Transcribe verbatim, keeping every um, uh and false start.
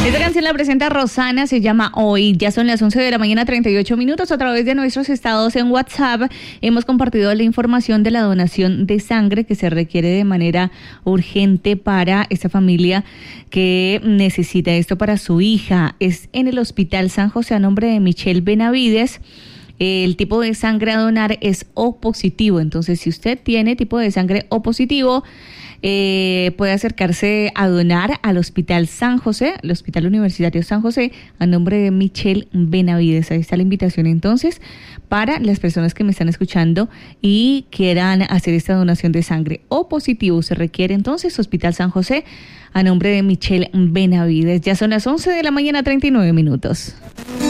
Esta canción la presenta Rosana, se llama Hoy. Ya son las once de la mañana, treinta y ocho minutos. A través de nuestros estados en WhatsApp hemos compartido la información de la donación de sangre que se requiere de manera urgente para esta familia que necesita esto para su hija. Es en el Hospital San José a nombre de Michelle Benavides. El tipo de sangre a donar es O positivo. Entonces, si usted tiene tipo de sangre O positivo, Eh, puede acercarse a donar al Hospital San José, el Hospital Universitario San José, a nombre de Michelle Benavides. Ahí está la invitación entonces para las personas que me están escuchando y quieran hacer esta donación de sangre O positivo. Se requiere entonces Hospital San José a nombre de Michelle Benavides. Ya son las once de la mañana, treinta y nueve minutos.